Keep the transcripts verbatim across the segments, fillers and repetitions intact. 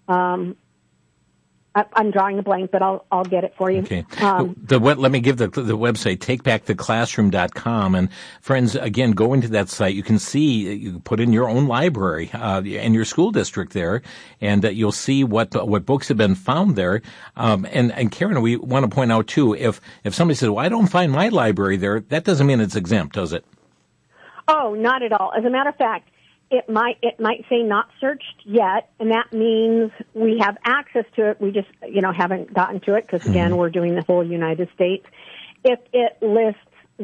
Um, I, I'm drawing a blank, but I'll I'll get it for you. Okay. Um, the what? Let me give the the website take back the classroom dot com, and friends, again, go into that site. You can see you put in your own library uh, and your school district there, and uh, you'll see what what books have been found there. Um, and and Karen, we want to point out too, if if somebody says, "Well, I don't find my library there," that doesn't mean it's exempt, does it? Oh, not at all. As a matter of fact, it might it might say not searched yet, and that means we have access to it. We just, you know, haven't gotten to it because, again, mm-hmm. we're doing the whole United States. If it lists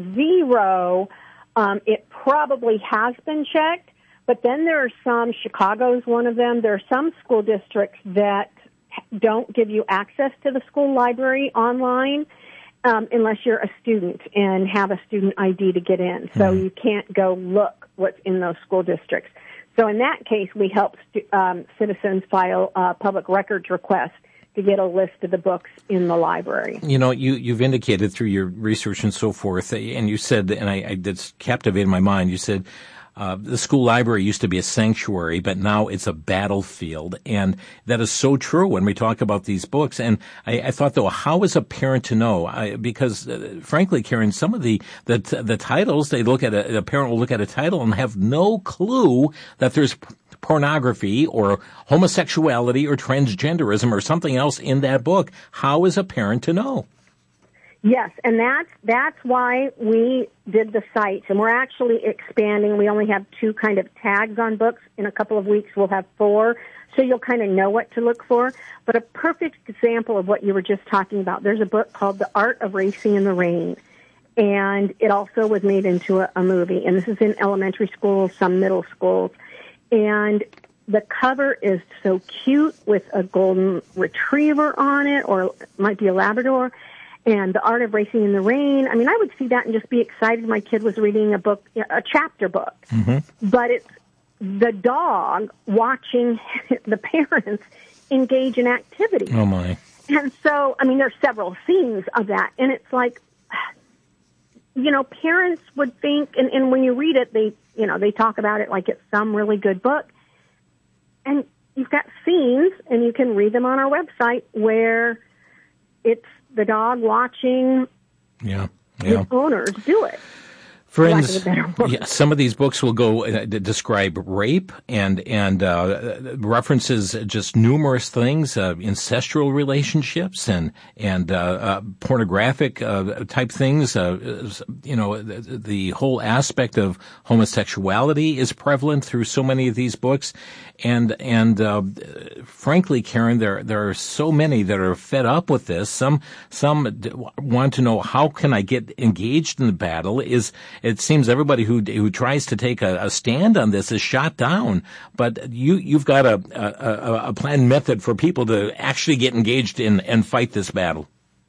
zero, um, it probably has been checked, but then there are some, Chicago's one of them, there are some school districts that don't give you access to the school library online. Um, unless you're a student and have a student I D to get in. So mm-hmm. you can't go look what's in those school districts. So in that case, we help stu- um, citizens file a public records request to get a list of the books in the library. You know, you, you've indicated through your research and so forth, and you said, and I, I that's captivated my mind, you said, Uh, the school library used to be a sanctuary, but now it's a battlefield. And that is so true when we talk about these books. And I, I thought, though, how is a parent to know? I, because, uh, frankly, Karen, some of the, the, the titles, they look at a, a parent will look at a title and have no clue that there's pornography or homosexuality or transgenderism or something else in that book. How is a parent to know? Yes, and that's that's why we did the sites, and we're actually expanding. We only have two kind of tags on books. In a couple of weeks, we'll have four, so you'll kind of know what to look for. But a perfect example of what you were just talking about, there's a book called The Art of Racing in the Rain, and it also was made into a, a movie. And this is in elementary schools, some middle schools, and the cover is so cute with a golden retriever on it, or it might be a Labrador. And The Art of Racing in the Rain. I mean, I would see that and just be excited. My kid was reading a book, a chapter book. Mm-hmm. But it's the dog watching the parents engage in activity. Oh, my. And so, I mean, there's several scenes of that. And it's like, you know, parents would think, and, and when you read it, they, you know, they talk about it like it's some really good book. And you've got scenes, and you can read them on our website, where it's the dog watching yeah, yeah. his owners do it. Friends, yeah, some of these books will go uh, describe rape and and uh, references just numerous things, uh, ancestral relationships and and uh, uh, pornographic uh, type things. Uh, you know, the, the whole aspect of homosexuality is prevalent through so many of these books, and and uh, frankly, Karen, there there are so many that are fed up with this. Some some want to know, how can I get engaged in the battle? Is It seems everybody who who tries to take a, a stand on this is shot down. But you you've got a a, a planned method for people to actually get engaged in and fight this battle.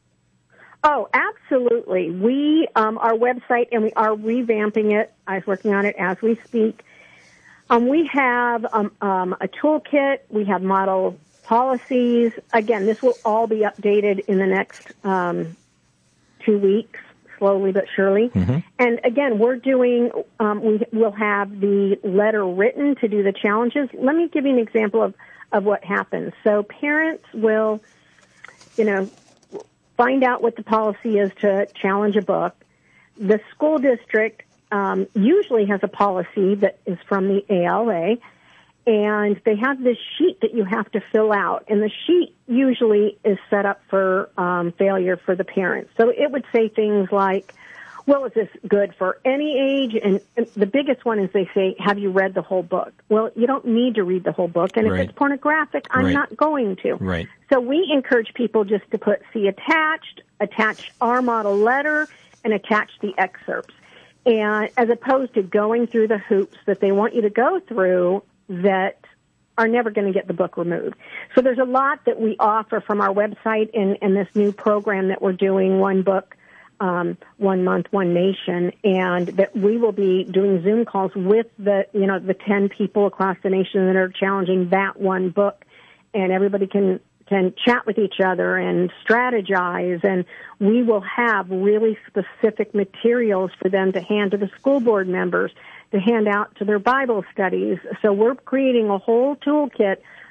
Oh, absolutely. We um, our website, and we are revamping it. I was working on it as we speak. Um, we have um, um, a toolkit. We have model policies. Again, this will all be updated in the next um, two weeks. Slowly but surely. Mm-hmm. And again, we're doing, um, we will have the letter written to do the challenges. Let me give you an example of, of what happens. So parents will, you know, find out what the policy is to challenge a book. The school district um, usually has a policy that is from the A L A, and they have this sheet that you have to fill out. And the sheet usually is set up for um, failure for the parents. So it would say things like, well, is this good for any age? And, and the biggest one is they say, have you read the whole book? Well, you don't need to read the whole book. And right. if it's pornographic, I'm right. not going to. Right. So we encourage people just to put see attached, attach our model letter, and attach the excerpts. And as opposed to going through the hoops that they want you to go through that are never going to get the book removed. So there's a lot that we offer from our website and, and this new program that we're doing, One Book, um, One Month, One Nation, and that we will be doing Zoom calls with the, you know, the ten people across the nation that are challenging that one book, and everybody can can chat with each other and strategize, and we will have really specific materials for them to hand to the school board members, to hand out to their Bible studies. So we're creating a whole toolkit